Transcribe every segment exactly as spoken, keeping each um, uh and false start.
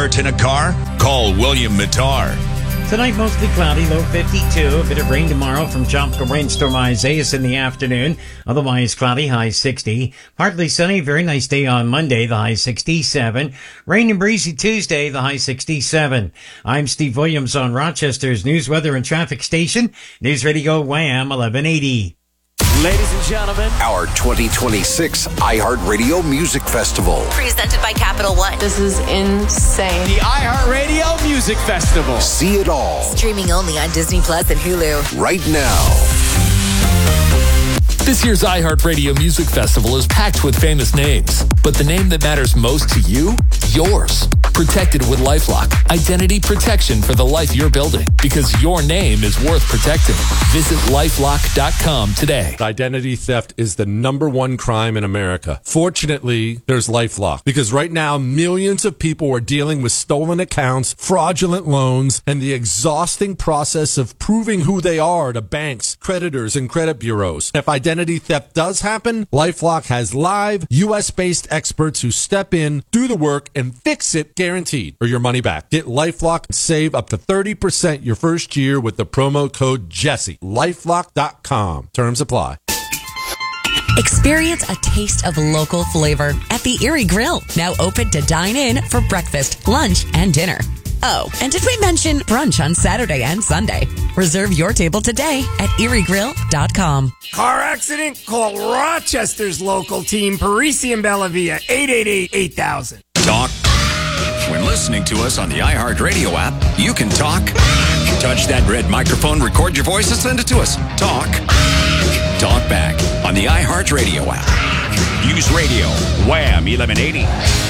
dirt in a car? Call William Mattar. Tonight, mostly cloudy, low fifty-two. A bit of rain tomorrow from tropical rainstorm Isaias in the afternoon. Otherwise cloudy, high sixty. Partly sunny, very nice day on Monday, the high sixty-seven. Rain and breezy Tuesday, the high sixty-seven. I'm Steve Williams on Rochester's News, Weather and Traffic Station. News Radio Wham eleven eighty. Ladies and gentlemen, our twenty twenty-six iHeartRadio Music Festival. Presented by Capital One. This is insane. The iHeartRadio Music Festival. See it all. Streaming only on Disney Plus and Hulu. Right now. This year's iHeartRadio Music Festival is packed with famous names, but the name that matters most to you? Yours. Protected with LifeLock. Identity protection for the life you're building, because your name is worth protecting. Visit lifelock dot com today. Identity theft is the number one crime in America. Fortunately, there's LifeLock, because right now millions of people are dealing with stolen accounts, fraudulent loans, and the exhausting process of proving who they are to banks, creditors, and credit bureaus. If identity theft does happen, LifeLock has live U S-based experts who step in, do the work, and fix it, guaranteed, or your money back. Get LifeLock and save up to thirty percent your first year with the promo code Jesse. lifelock dot com. Terms apply. Experience a taste of local flavor at the Erie Grill. Now open to dine in for breakfast, lunch, and dinner. Oh, and did we mention brunch on Saturday and Sunday? Reserve your table today at erie grill dot com. Car accident? Call Rochester's local team, Parisi and Bellavia, eight eight eight, eight thousand. Talk. When listening to us on the iHeartRadio app, you can talk. Touch that red microphone, record your voice, and send it to us. Talk. Talk back on the iHeartRadio app. Use radio. Wham eleven eighty.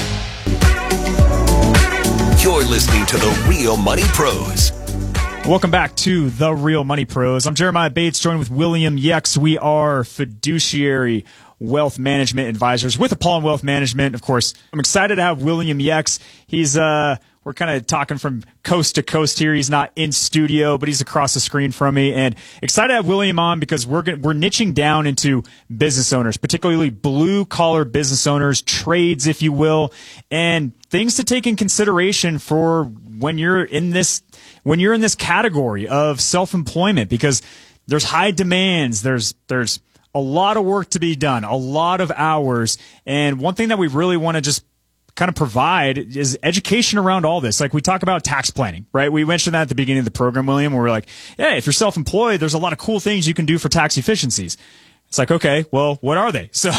You're listening to The Real Money Pros. Welcome back to The Real Money Pros. I'm Jeremiah Bates, joined with William Yex. We are fiduciary wealth management advisors with Apollon Wealth Management. Of course, I'm excited to have William Yex. He's, uh, we're kind of talking from coast to coast here. He's not in studio, but he's across the screen from me. And excited to have William on because we're gonna, we're niching down into business owners, particularly blue collar business owners, trades, if you will, and things to take in consideration for when you're in this, when you're in this category of self-employment, because there's high demands. There's, there's, a lot of work to be done, a lot of hours. And one thing that we really want to just kind of provide is education around all this. Like we talk about tax planning, right? We mentioned that at the beginning of the program, William, where we're like, yeah, if you're self-employed, there's a lot of cool things you can do for tax efficiencies. It's like, okay, well, what are they? So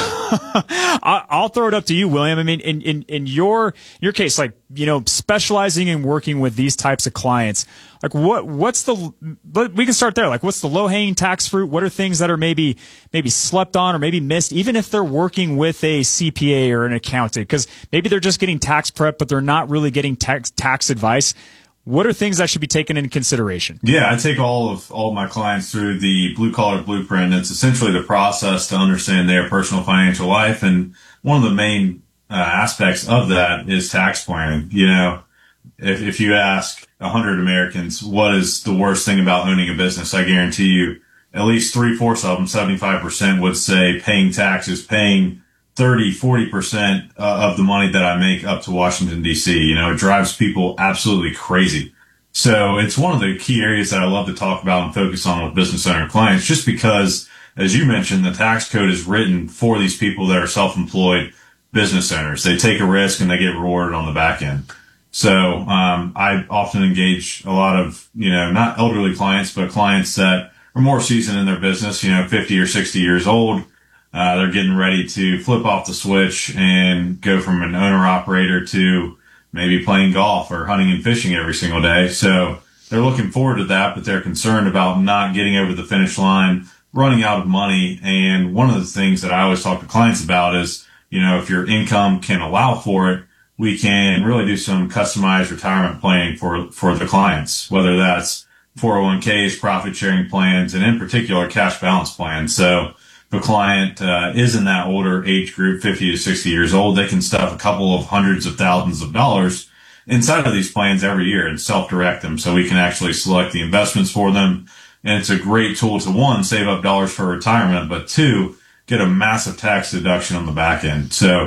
I'll throw it up to you, William. I mean, in, in, in your, your case, like, you know, specializing and working with these types of clients, like what, what's the, but we can start there. Like what's the low hanging tax fruit? What are things that are maybe, maybe slept on or maybe missed, even if they're working with a C P A or an accountant? Cause maybe they're just getting tax prep, but they're not really getting tax, tax advice. What are things that should be taken into consideration? Yeah, I take all of all of my clients through the Blue Collar Blueprint. It's essentially the process to understand their personal financial life. And one of the main uh, aspects of that is tax planning. You know, if, if you ask one hundred Americans, what is the worst thing about owning a business, I guarantee you at least three-fourths of them, seventy-five percent, would say paying taxes, paying thirty, forty percent uh, of the money that I make up to Washington, D C. You know, it drives people absolutely crazy. So it's one of the key areas that I love to talk about and focus on with business owner clients, just because, as you mentioned, the tax code is written for these people that are self-employed business owners. They take a risk and they get rewarded on the back end. So um, I often engage a lot of, you know, not elderly clients, but clients that are more seasoned in their business, you know, fifty or sixty years old. Uh, they're getting ready to flip off the switch and go from an owner-operator to maybe playing golf or hunting and fishing every single day. So they're looking forward to that, but they're concerned about not getting over the finish line, running out of money. And one of the things that I always talk to clients about is, you know, if your income can allow for it, we can really do some customized retirement planning for, for the clients, whether that's four oh one k's, profit sharing plans, and in particular cash balance plans. So the client uh, is in that older age group, fifty to sixty years old, they can stuff a couple of hundreds of thousands of dollars inside of these plans every year and self-direct them, so we can actually select the investments for them. And it's a great tool to, one, save up dollars for retirement, but two, get a massive tax deduction on the back end. So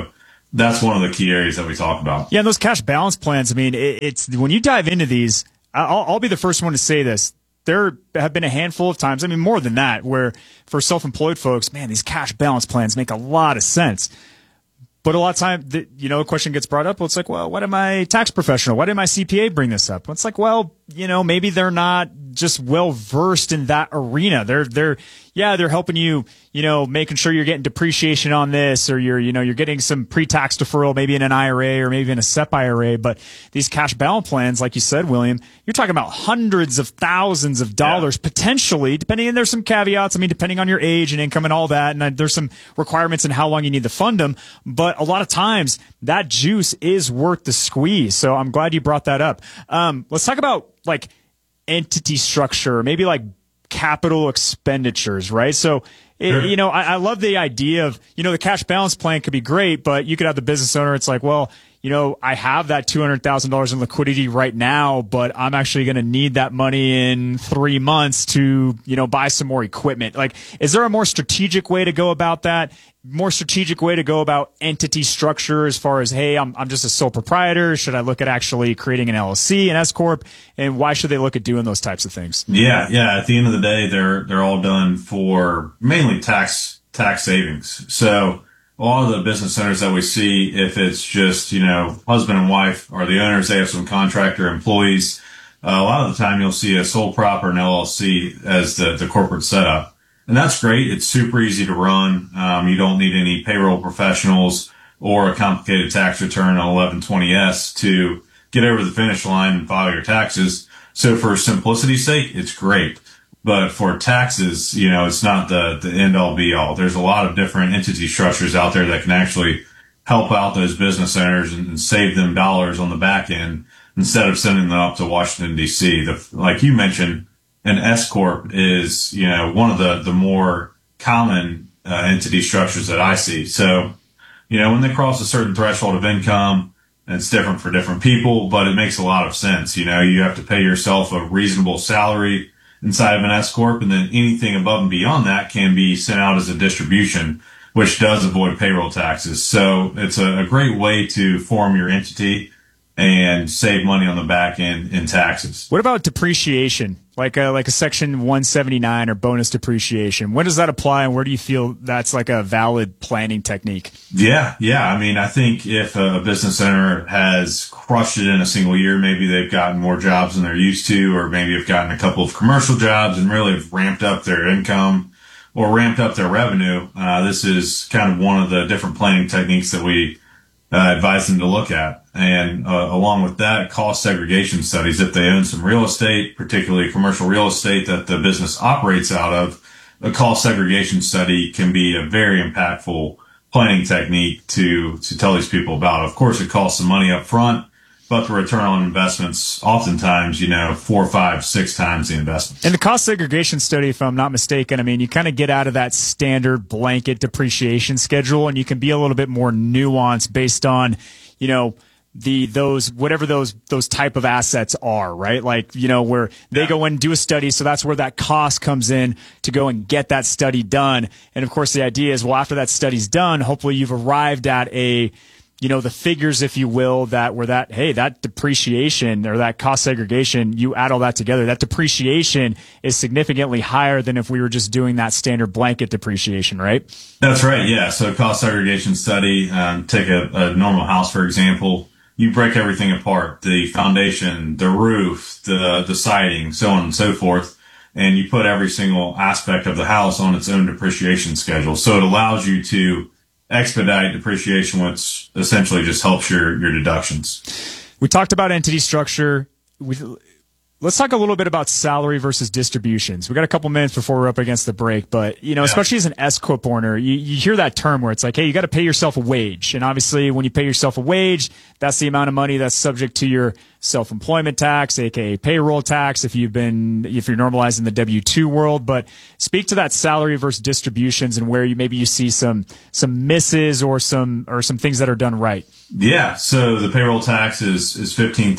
that's one of the key areas that we talk about. Yeah, and those cash balance plans, I mean, it, it's when you dive into these, I'll, I'll be the first one to say this. There have been a handful of times, I mean, more than that, where for self-employed folks, man, these cash balance plans make a lot of sense. But a lot of time, the, you know, a question gets brought up. Well, it's like, well, why did my tax professional, why did my C P A bring this up? Well, it's like, well, you know, maybe they're not just well versed in that arena. They're, they're, yeah, they're helping you, you know, making sure you're getting depreciation on this, or you're, you know, you're getting some pre-tax deferral, maybe in an I R A or maybe in a S E P I R A. But these cash balance plans, like you said, William, you're talking about hundreds of thousands of dollars yeah. potentially, depending, and there's some caveats. I mean, depending on your age and income and all that. And there's some requirements in how long you need to fund them. But a lot of times that juice is worth the squeeze. So I'm glad you brought that up. Um, let's talk about like entity structure, maybe like capital expenditures, right? So, it, you know, I, I love the idea of, you know, the cash balance plan could be great, but you could have the business owner. It's like, well, you know, I have that two hundred thousand dollars in liquidity right now, but I'm actually going to need that money in three months to, you know, buy some more equipment. Like, is there a more strategic way to go about that? More strategic way to go about entity structure as far as, hey, I'm I'm just a sole proprietor. Should I look at actually creating an L L C, an S corp, and why should they look at doing those types of things? Yeah, yeah. At the end of the day, they're they're all done for mainly tax tax savings. So a lot of the business owners that we see, if it's just, you know, husband and wife or the owners, they have some contractor employees. Uh, a lot of the time, you'll see a sole prop or an L L C as the the corporate setup. And that's great. It's super easy to run. Um, you don't need any payroll professionals or a complicated tax return on eleven twenty S to get over the finish line and file your taxes. So for simplicity's sake, it's great. But for taxes, you know, it's not the, the end all be all. There's a lot of different entity structures out there that can actually help out those business owners and, and save them dollars on the back end instead of sending them up to Washington, D C. The, like you mentioned, an S corp is, you know, one of the, the more common uh, entity structures that I see. So, you know, when they cross a certain threshold of income, it's different for different people, but it makes a lot of sense. You know, you have to pay yourself a reasonable salary inside of an S corp, and then anything above and beyond that can be sent out as a distribution, which does avoid payroll taxes. So it's a, a great way to form your entity and save money on the back end in taxes. What about depreciation? Like a, like a section one seventy-nine or bonus depreciation. When does that apply, and where do you feel that's like a valid planning technique? Yeah, yeah. I mean, I think if a business owner has crushed it in a single year, maybe they've gotten more jobs than they're used to, or maybe have gotten a couple of commercial jobs and really have ramped up their income or ramped up their revenue. Uh, this is kind of one of the different planning techniques that we uh, advise them to look at. And uh, along with that, cost segregation studies. If they own some real estate, particularly commercial real estate that the business operates out of, a cost segregation study can be a very impactful planning technique to to tell these people about. Of course, it costs some money up front, but the return on investments, oftentimes, you know, four, five, six times the investment. And the cost segregation study, if I'm not mistaken, I mean, you kind of get out of that standard blanket depreciation schedule, and you can be a little bit more nuanced based on, you know, the those whatever those those type of assets are, right? Like, you know, where they yeah. go in and do a study, so that's where that cost comes in to go and get that study done. And of course, the idea is, well, after that study's done, hopefully you've arrived at a, you know, the figures, if you will, that were that, hey, that depreciation or that cost segregation, you add all that together, that depreciation is significantly higher than if we were just doing that standard blanket depreciation, right? That's right. Yeah. So cost segregation study, um, take a, a normal house, for example. You break everything apart, the foundation, the roof, the, the siding, so on and so forth. And you put every single aspect of the house on its own depreciation schedule. So it allows you to expedite depreciation, which essentially just helps your, your deductions. We talked about entity structure. We, let's talk a little bit about salary versus distributions. We got a couple minutes before we're up against the break, but, you know, yeah. especially as an S corp owner, you, you hear that term where it's like, hey, you got to pay yourself a wage. And obviously when you pay yourself a wage, that's the amount of money that's subject to your self-employment tax, aka payroll tax, if you've been, if you're normalizing the W two world. But speak to that salary versus distributions and where you maybe you see some some misses or some or some things that are done right. Yeah. So the payroll tax is is fifteen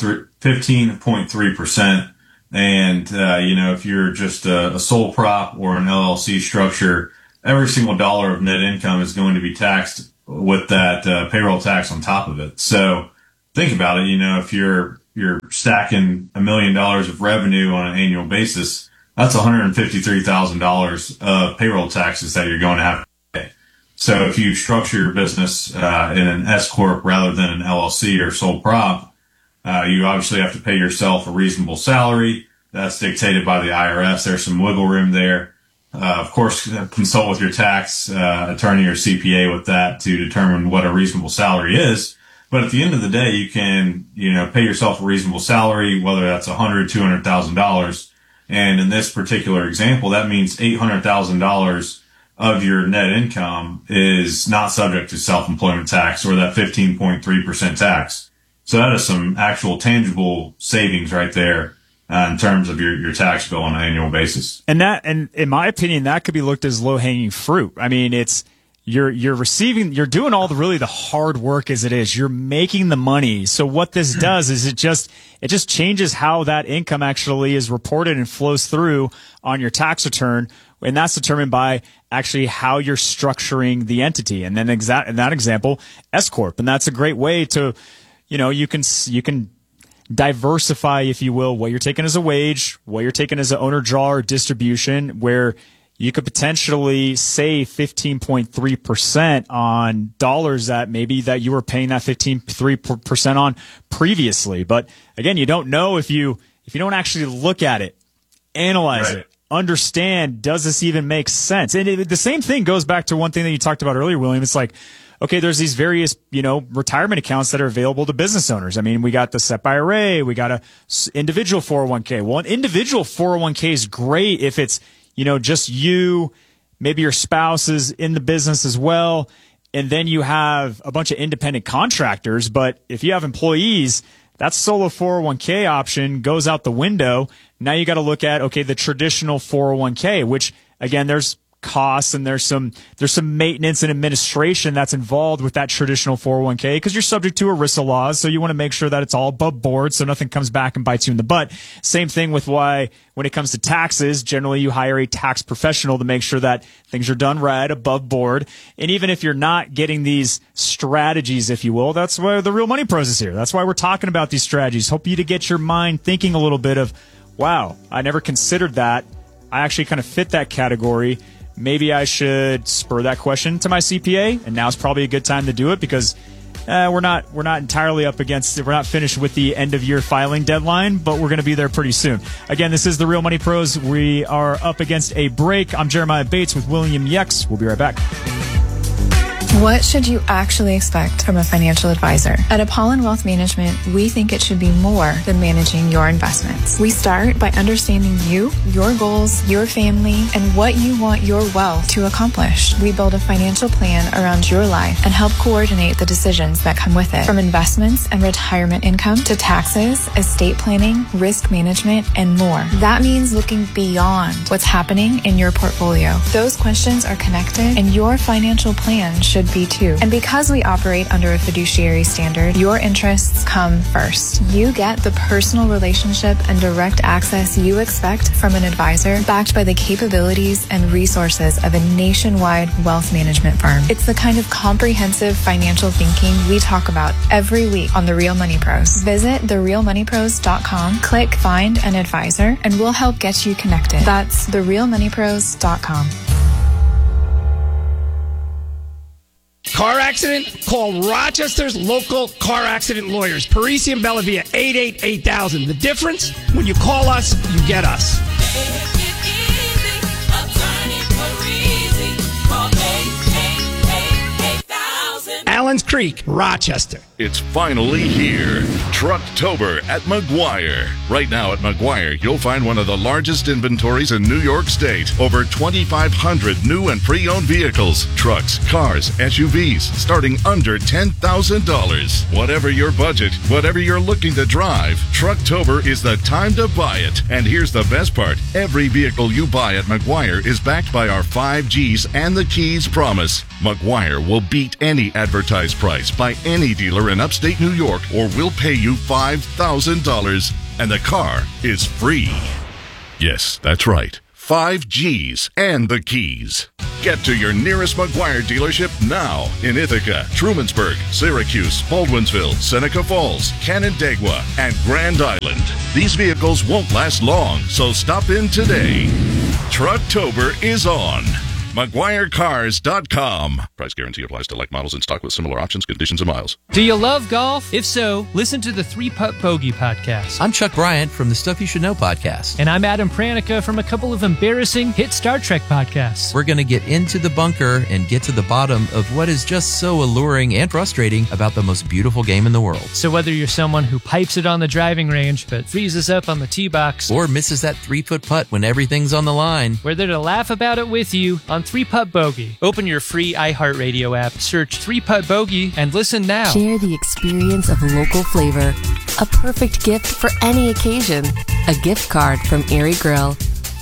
point three percent. And, uh, you know, if you're just a, a sole prop or an L L C structure, every single dollar of net income is going to be taxed with that uh, payroll tax on top of it. So think about it. You know, if you're you're stacking a million dollars of revenue on an annual basis, that's one hundred fifty-three thousand dollars of payroll taxes that you're going to have to pay. So if you structure your business uh, in an S corp rather than an L L C or sole prop, uh, you obviously have to pay yourself a reasonable salary. That's dictated by the I R S. There's some wiggle room there. Uh, of course, consult with your tax uh, attorney or C P A with that to determine what a reasonable salary is. But at the end of the day, you can, you know, pay yourself a reasonable salary, whether that's a hundred, two hundred thousand dollars. And in this particular example, that means eight hundred thousand dollars of your net income is not subject to self-employment tax or that fifteen point three percent tax. So that is some actual tangible savings right there. Uh, in terms of your, your tax bill on an annual basis. And that, and in my opinion, that could be looked as low hanging fruit. I mean, it's, you're, you're receiving, you're doing all the really the hard work as it is. You're making the money. So what this does is it just, it just changes how that income actually is reported and flows through on your tax return. And that's determined by actually how you're structuring the entity. And then exact, in that example, S corp. And that's a great way to, you know, you can, you can, diversify, if you will, what you're taking as a wage, what you're taking as an owner draw or distribution, where you could potentially save fifteen point three percent on dollars that maybe that you were paying that fifteen point three percent on previously. But again, you don't know if you, if you don't actually look at it, analyze right. it, understand, does this even make sense? And it, the same thing goes back to one thing that you talked about earlier, William. It's like, okay, there's these various, you know, retirement accounts that are available to business owners. I mean, we got the S E P I R A, we got a individual four oh one k. Well, an individual four oh one k is great if it's, you know, just you, maybe your spouse is in the business as well, and then you have a bunch of independent contractors. But if you have employees, that solo four oh one k option goes out the window. Now you got to look at, okay, the traditional four oh one k, which again, there's costs and there's some there's some maintenance and administration that's involved with that traditional four oh one k because you're subject to ERISA laws, so you want to make sure that it's all above board so nothing comes back and bites you in the butt. Same thing with why when it comes to taxes, generally you hire a tax professional to make sure that things are done right, above board. And even if you're not getting these strategies, if you will, that's why the Real Money Pros is here. That's why we're talking about these strategies. Hope you to get your mind thinking a little bit of, wow, I never considered that. I actually kind of fit that category. Maybe I should spur that question to my C P A, and now's probably a good time to do it because uh, we're not we're not entirely up against we're not finished with the end of year filing deadline, but we're going to be there pretty soon. Again, this is the Real Money Pros. We are up against a break. I'm Jeremiah Bates with William Yex. We'll be right back. What should you actually expect from a financial advisor? At Apollon Wealth Management, we think it should be more than managing your investments. We start by understanding you, your goals, your family, and what you want your wealth to accomplish. We build a financial plan around your life and help coordinate the decisions that come with it, from investments and retirement income to taxes, estate planning, risk management, and more. That means looking beyond what's happening in your portfolio. Those questions are connected, and your financial plan should be too. And because we operate under a fiduciary standard, your interests come first. You get the personal relationship and direct access you expect from an advisor, backed by the capabilities and resources of a nationwide wealth management firm. It's the kind of comprehensive financial thinking we talk about every week on The Real Money Pros. Visit the real money pros dot com, click Find an Advisor, and we'll help get you connected. That's the real money pros dot com. Car accident? Call Rochester's local car accident lawyers. Parisi and Bellavia, eight eight eight thousand. The difference? When you call us, you get us. Allen's Creek, Rochester. It's finally here. Trucktober at McGuire. Right now at McGuire, you'll find one of the largest inventories in New York State. Over twenty-five hundred new and pre-owned vehicles, trucks, cars, S U Vs, starting under ten thousand dollars. Whatever your budget, whatever you're looking to drive, Trucktober is the time to buy it. And here's the best part. Every vehicle you buy at McGuire is backed by our five G's and the Keys promise. McGuire will beat any advertised price by any dealer in upstate New York, or we'll pay you five thousand dollars and the car is free. Yes, that's right. Five G's and the Keys. Get to your nearest Maguire dealership now in Ithaca, Trumansburg, Syracuse, Baldwinsville, Seneca Falls, Canandaigua, and Grand Island. These vehicles won't last long, so stop in today. Trucktober is on. Maguire Cars dot com. Price guarantee applies to like models in stock with similar options, conditions, and miles. Do you love golf? If so, listen to the Three Putt Bogey podcast. I'm Chuck Bryant from the Stuff You Should Know podcast. And I'm Adam Pranica from a couple of embarrassing hit Star Trek podcasts. We're going to get into the bunker and get to the bottom of what is just so alluring and frustrating about the most beautiful game in the world. So whether you're someone who pipes it on the driving range but freezes up on the tee box, or misses that three-foot putt when everything's on the line, we're there to laugh about it with you on Three Putt Bogey. Open your free iHeartRadio app, search Three Putt Bogey, and listen now. Share the experience of local flavor. A perfect gift for any occasion. A gift card from Erie Grill.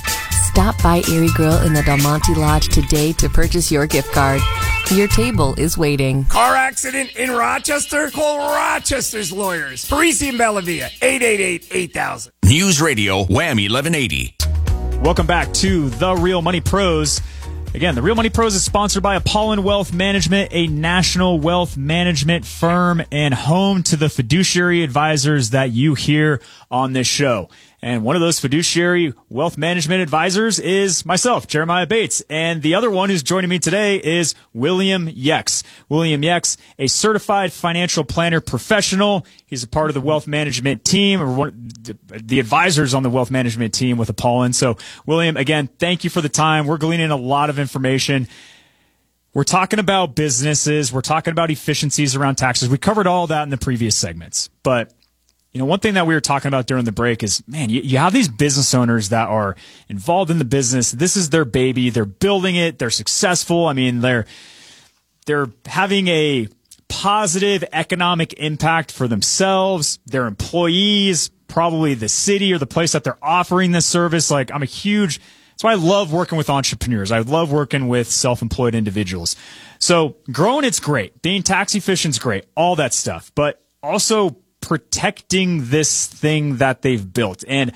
Stop by Erie Grill in the Del Monte Lodge today to purchase your gift card. Your table is waiting. Car accident in Rochester? Call Rochester's lawyers. Parisi and Bellavia, eight eight eight, eight thousand. News Radio, Wham eleven eighty. Welcome back to The Real Money Pros. Again, The Real Money Pros is sponsored by Apollon Wealth Management, a national wealth management firm and home to the fiduciary advisors that you hear on this show. And one of those fiduciary wealth management advisors is myself, Jeremiah Bates. And the other one who's joining me today is William Yex. William Yex, a certified financial planner professional. He's a part of the wealth management team, or one, the advisors on the wealth management team with Apollon. So, William, again, thank you for the time. We're gleaning a lot of information. We're talking about businesses. We're talking about efficiencies around taxes. We covered all that in the previous segments. But you know, one thing that we were talking about during the break is, man, you, you have these business owners that are involved in the business. This is their baby. They're building it. They're successful. I mean, they're, they're having a positive economic impact for themselves, their employees, probably the city or the place that they're offering this service. Like, I'm a huge, that's why I love working with entrepreneurs. I love working with self-employed individuals. So growing, it's great. Being tax efficient is great. All that stuff. But also protecting this thing that they've built. And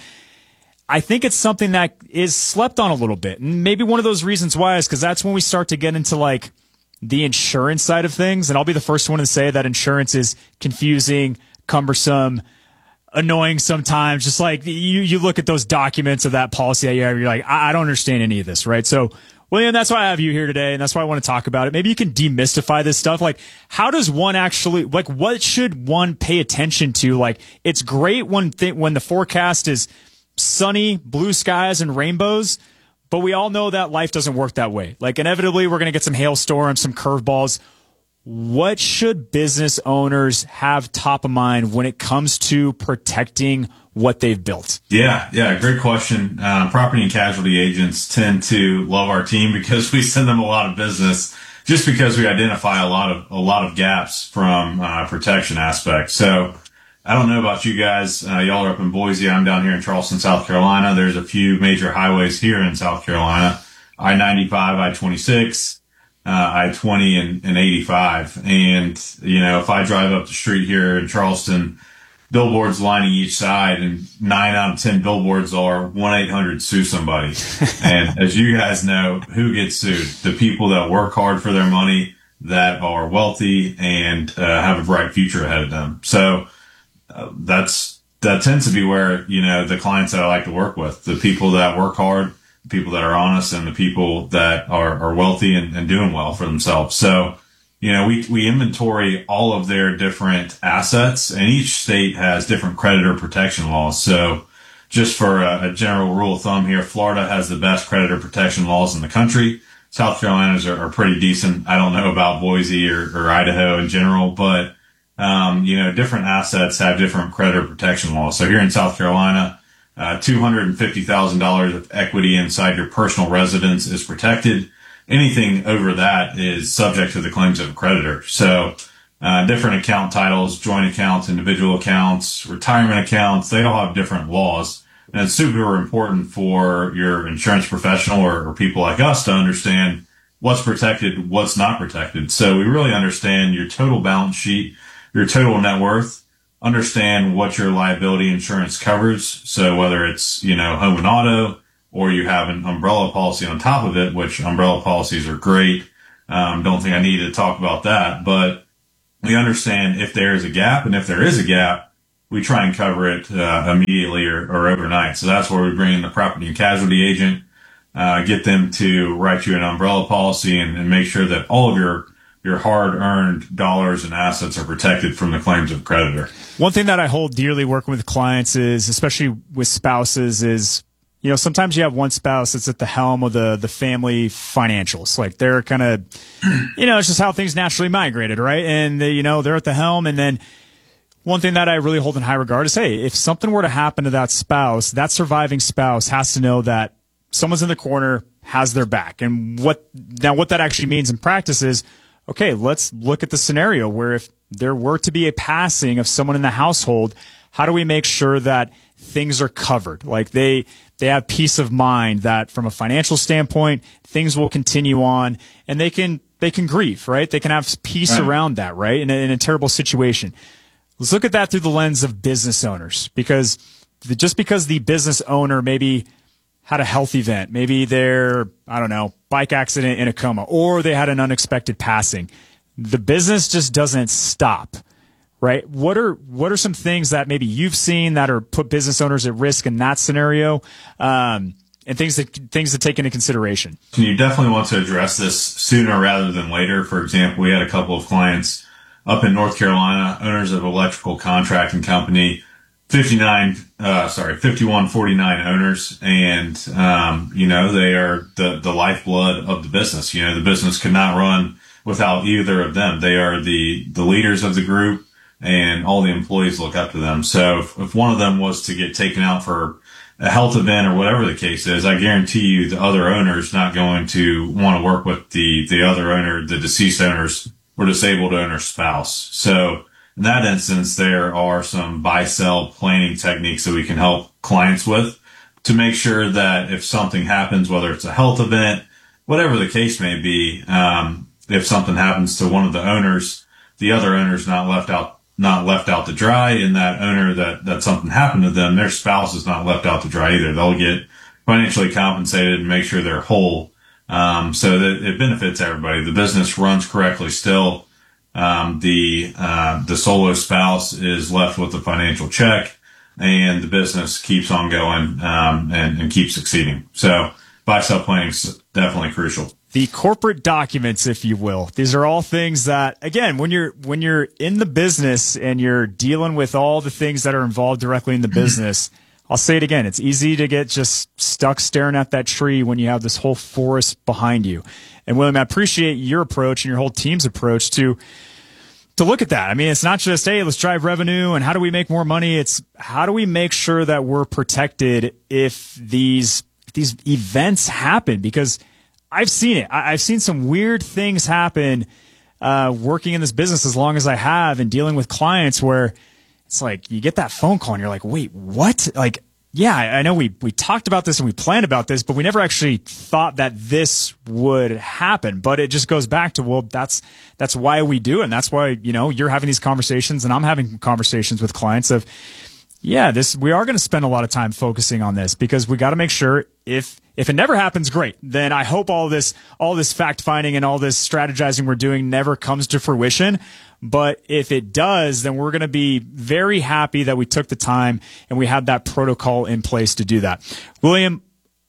I think it's something that is slept on a little bit. And maybe one of those reasons why is because that's when we start to get into like the insurance side of things. And I'll be the first one to say that insurance is confusing, cumbersome, annoying sometimes. Just like you, you look at those documents of that policy that you have, you're like, I, I don't understand any of this, right? So, William, that's why I have you here today, and that's why I want to talk about it. Maybe you can demystify this stuff. Like, how does one actually, like, what should one pay attention to? Like, it's great when th- when the forecast is sunny, blue skies, and rainbows, but we all know that life doesn't work that way. Like, inevitably, we're going to get some hailstorms, some curveballs. What should business owners have top of mind when it comes to protecting what they've built? Yeah, yeah, great question. Uh, property and casualty agents tend to love our team because we send them a lot of business, just because we identify a lot of a lot of gaps from uh, protection aspects. So I don't know about you guys. Uh, y'all are up in Boise. I'm down here in Charleston, South Carolina. There's a few major highways here in South Carolina: I ninety-five, I twenty-six. Uh, I twenty and, and eighty-five. And, you know, if I drive up the street here in Charleston, billboards lining each side, and nine out of ten billboards are one eight hundred sue somebody. And as you guys know, who gets sued? The people that work hard for their money, that are wealthy, and uh, have a bright future ahead of them. So uh, that's, that tends to be where, you know, the clients that I like to work with, the people that work hard, people that are honest, and the people that are, are wealthy and, and doing well for themselves. So, you know, we, we inventory all of their different assets, and each state has different creditor protection laws. So just for a, a general rule of thumb here, Florida has the best creditor protection laws in the country. South Carolina's are, are pretty decent. I don't know about Boise or, or Idaho in general, but, um, you know, different assets have different creditor protection laws. So here in South Carolina, Uh, two hundred fifty thousand dollars of equity inside your personal residence is protected. Anything over that is subject to the claims of a creditor. So, uh, different account titles, joint accounts, individual accounts, retirement accounts, they all have different laws. And it's super important for your insurance professional or, or people like us to understand what's protected, what's not protected. So we really understand your total balance sheet, your total net worth, understand what your liability insurance covers. So whether it's, you know, home and auto or you have an umbrella policy on top of it, which umbrella policies are great. Um, don't think I need to talk about that, but we understand if there is a gap, and if there is a gap, we try and cover it uh, immediately or, or overnight. So that's where we bring in the property and casualty agent, uh, get them to write you an umbrella policy and, and make sure that all of your your hard-earned dollars and assets are protected from the claims of creditor. One thing that I hold dearly working with clients is, especially with spouses, is, you know, sometimes you have one spouse that's at the helm of the, the family financials. Like they're kind of, you know, it's just how things naturally migrated, right? And, they, you know, they're at the helm. And then one thing that I really hold in high regard is, hey, if something were to happen to that spouse, that surviving spouse has to know that someone's in the corner, has their back. And what, now what that actually means in practice is, okay, let's look at the scenario where if there were to be a passing of someone in the household, how do we make sure that things are covered? Like they, they have peace of mind that from a financial standpoint, things will continue on and they can, they can grieve, right? They can have peace right around that, right? In a, in a terrible situation. Let's look at that through the lens of business owners, because the, just because the business owner maybe had a health event, maybe they're, I don't know, bike accident in a coma, or they had an unexpected passing, the business just doesn't stop, right? What are what are some things that maybe you've seen that are put business owners at risk in that scenario, um, and things that things to take into consideration? You definitely want to address this sooner rather than later. For example, we had a couple of clients up in North Carolina, owners of an electrical contracting company, fifty-nine, uh, sorry, fifty-one forty-nine owners. And, um, you know, they are the, the lifeblood of the business. You know, the business could not run without either of them. They are the, the leaders of the group and all the employees look up to them. So if, if one of them was to get taken out for a health event or whatever the case is, I guarantee you the other owner is not going to want to work with the, the other owner, the deceased owner's or disabled owner's spouse. So, in that instance, there are some buy-sell planning techniques that we can help clients with to make sure that if something happens, whether it's a health event, whatever the case may be, um, if something happens to one of the owners, the other owner's not left out, not left out to dry, and that owner that, that something happened to them, their spouse is not left out to dry either. They'll get financially compensated and make sure they're whole, um, so that it benefits everybody. The business runs correctly still. Um, the, uh, the solo spouse is left with a financial check and the business keeps on going, um, and, and keeps succeeding. So buy-sell planning is definitely crucial. The corporate documents, if you will. These are all things that, again, when you're, when you're in the business and you're dealing with all the things that are involved directly in the business, I'll say it again. It's easy to get just stuck staring at that tree when you have this whole forest behind you. And William, I appreciate your approach and your whole team's approach to to look at that. I mean, it's not just, hey, let's drive revenue and how do we make more money? It's how do we make sure that we're protected if these if these events happen? Because I've seen it. I've seen some weird things happen uh, working in this business as long as I have and dealing with clients where it's like you get that phone call and you're like, wait, what? Like, yeah, I know we, we talked about this and we planned about this, but we never actually thought that this would happen. But it just goes back to, well, that's, that's why we do it. And that's why, you know, you're having these conversations and I'm having conversations with clients of, yeah, this, we are going to spend a lot of time focusing on this because we got to make sure if, if it never happens, great. Then I hope all this, all this fact finding and all this strategizing we're doing never comes to fruition. But if it does, then we're going to be very happy that we took the time and we had that protocol in place to do that. William,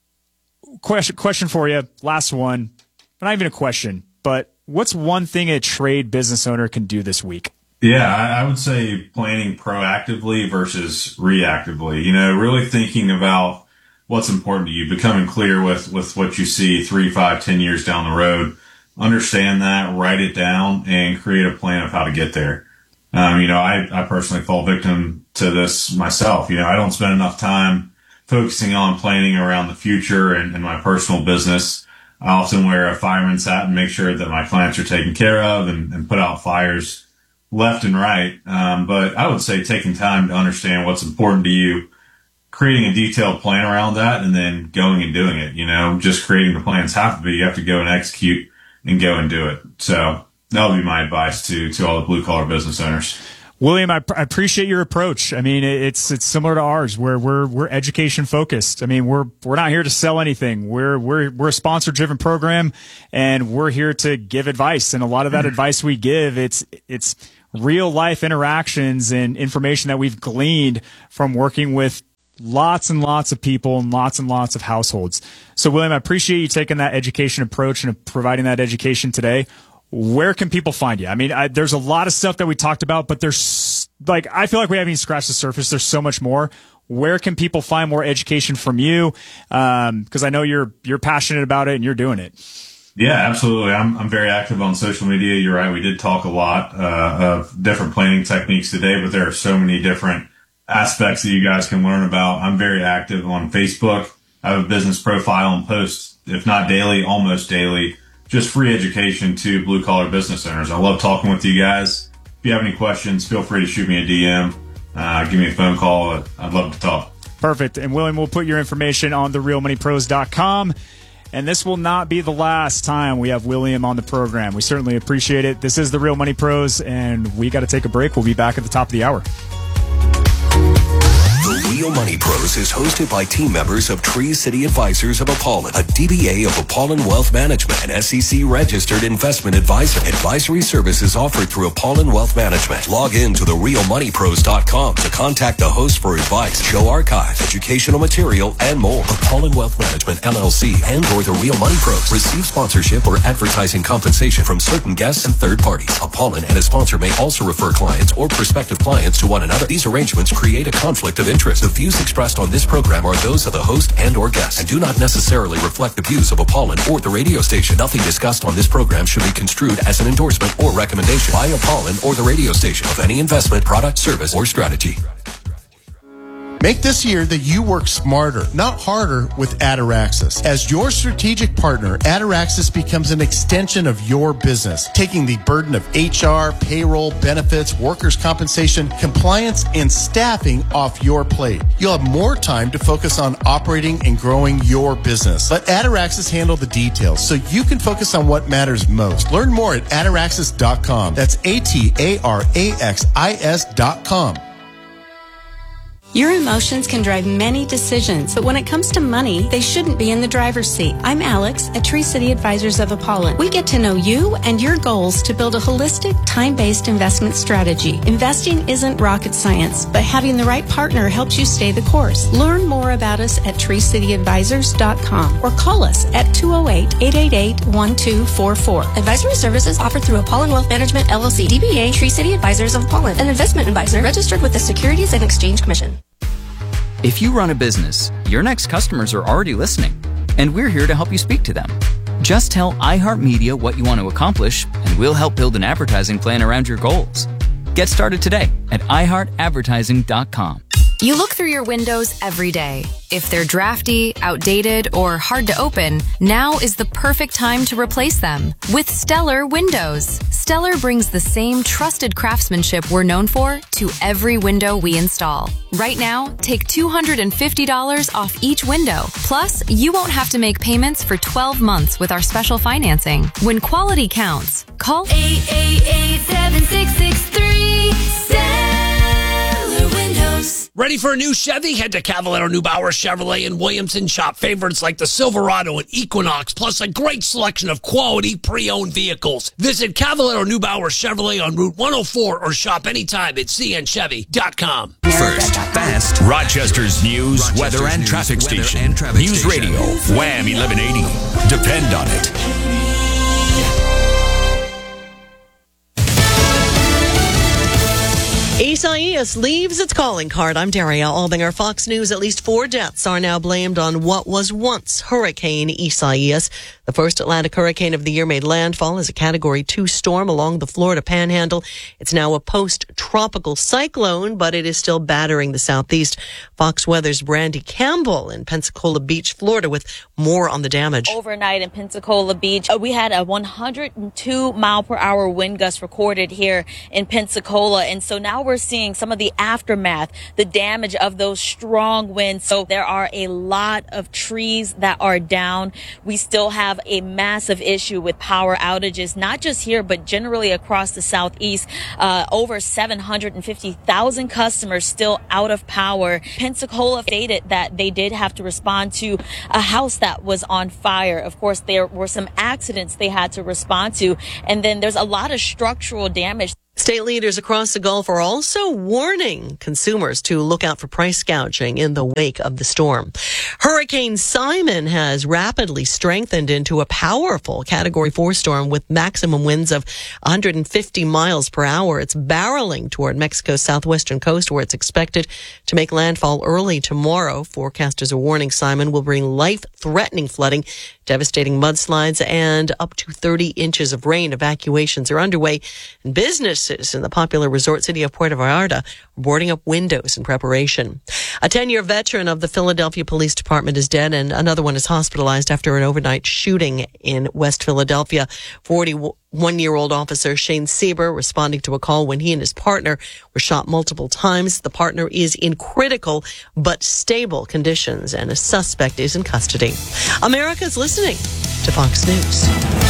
question, question for you. Last one, not even a question, but what's one thing a trade business owner can do this week? Yeah, I would say planning proactively versus reactively. You know, really thinking about what's important to you, becoming clear with, with what you see three, five, ten years down the road. Understand that, write it down, and create a plan of how to get there. Um, you know, I, I personally fall victim to this myself. You know, I don't spend enough time focusing on planning around the future and, and my personal business. I often wear a fireman's hat and make sure that my clients are taken care of and, and put out fires left and right. Um, but I would say taking time to understand what's important to you, creating a detailed plan around that, and then going and doing it. You know, just creating the plans half of it. You have to go and execute and go and do it. So that would be my advice to, to all the blue collar business owners. William, I, I appreciate your approach. I mean, it's it's similar to ours, where we're we're education focused. I mean, we're we're not here to sell anything. We're we're we're a sponsor driven program, and we're here to give advice. And a lot of that advice we give, it's it's real life interactions and information that we've gleaned from working with lots and lots of people and lots and lots of households. So, William, I appreciate you taking that education approach and providing that education today. Where can people find you? I mean, I, there's a lot of stuff that we talked about, but there's like, I feel like we haven't even scratched the surface. There's so much more. Where can people find more education from you? Um, cause I know you're, you're passionate about it and you're doing it. Yeah, absolutely. I'm, I'm very active on social media. You're right. We did talk a lot, uh, of different planning techniques today, but there are so many different aspects that you guys can learn about. I'm very active on Facebook. I have a business profile and post, if not daily, almost daily, just free education to blue collar business owners. I love talking with you guys. If you have any questions, feel free to shoot me a D M. Uh, give me a phone call. I'd love to talk. Perfect. And William, we'll put your information on the real money pros dot com. And this will not be the last time we have William on the program. We certainly appreciate it. This is the Real Money Pros, and we got to take a break. We'll be back at the top of the hour. The Real Money Pros is hosted by team members of Tree City Advisors of Apollon, a D B A of Apollon Wealth Management, an S E C-registered investment advisor. Advisory services offered through Apollon Wealth Management. Log in to the real money pros dot com to contact the host for advice, show archives, educational material, and more. Apollon Wealth Management, L L C, and or the Real Money Pros receive sponsorship or advertising compensation from certain guests and third parties. Apollon and a sponsor may also refer clients or prospective clients to one another. These arrangements create a conflict of interest. The views expressed on this program are those of the host and or guest and do not necessarily reflect the views of Apollon or the radio station. Nothing discussed on this program should be construed as an endorsement or recommendation by Apollon or the radio station of any investment, product, service, or strategy. Make this year that you work smarter, not harder, with Ataraxis. As your strategic partner, Ataraxis becomes an extension of your business, taking the burden of H R, payroll, benefits, workers' compensation, compliance, and staffing off your plate. You'll have more time to focus on operating and growing your business. Let Ataraxis handle the details so you can focus on what matters most. Learn more at ataraxis dot com. That's A T A R A X I S dot com. Your emotions can drive many decisions, but when it comes to money, they shouldn't be in the driver's seat. I'm Alex at Tree City Advisors of Apollon. We get to know you and your goals to build a holistic, time-based investment strategy. Investing isn't rocket science, but having the right partner helps you stay the course. Learn more about us at tree city advisors dot com or call us at two oh eight, eight eight eight, one two four four. Advisory services offered through Apollon Wealth Management, L L C, D B A, Tree City Advisors of Apollon, an investment advisor registered with the Securities and Exchange Commission. If you run a business, your next customers are already listening, and we're here to help you speak to them. Just tell iHeartMedia what you want to accomplish, and we'll help build an advertising plan around your goals. Get started today at i heart advertising dot com. You look through your windows every day. If they're drafty, outdated, or hard to open, now is the perfect time to replace them with Stellar Windows. Stellar brings the same trusted craftsmanship we're known for to every window we install. Right now, take two hundred fifty dollars off each window. Plus, you won't have to make payments for twelve months with our special financing. When quality counts, call eight eight eight, seven six six three. Stellar Windows. Ready for a new Chevy? Head to Cavallero Neubauer Chevrolet in Williamson. Shop favorites like the Silverado and Equinox, plus a great selection of quality pre-owned vehicles. Visit Cavallero Neubauer Chevrolet on Route one oh four or shop anytime at c n chevy dot com. First, fast, Rochester's news, Rochester's weather, and news, traffic weather, station. and traffic News station. Radio, Wham eleven eighty. Depend on it. Isaias leaves its calling card. I'm Daria Albinger. Fox News. At least four deaths are now blamed on what was once Hurricane Isaias. The first Atlantic hurricane of the year made landfall as a Category two storm along the Florida Panhandle. It's now a post-tropical cyclone, but it is still battering the southeast. Fox Weather's Brandy Campbell in Pensacola Beach, Florida, with more on the damage. Overnight in Pensacola Beach, we had a one hundred two mile per hour wind gust recorded here in Pensacola, and so now we're seeing seeing some of the aftermath, the damage of those strong winds. So there are a lot of trees that are down. We still have a massive issue with power outages, not just here, but generally across the Southeast. Uh, over seven hundred fifty thousand customers still out of power. Pensacola stated that they did have to respond to a house that was on fire. Of course, there were some accidents they had to respond to. And then there's a lot of structural damage. State leaders across the Gulf are also warning consumers to look out for price gouging in the wake of the storm. Hurricane Simon has rapidly strengthened into a powerful Category four storm with maximum winds of one hundred fifty miles per hour. It's barreling toward Mexico's southwestern coast, where it's expected to make landfall early tomorrow. Forecasters are warning Simon will bring life-threatening flooding, devastating mudslides, and up to thirty inches of rain. Evacuations are underway, and businesses in the popular resort city of Puerto Vallarta are boarding up windows in preparation. A ten-year veteran of the Philadelphia Police Department is dead, and another one is hospitalized after an overnight shooting in West Philadelphia. forty-one-year-old officer Shane Sieber responding to a call when he and his partner were shot multiple times. The partner is in critical but stable conditions, and a suspect is in custody. America's listening to Fox News.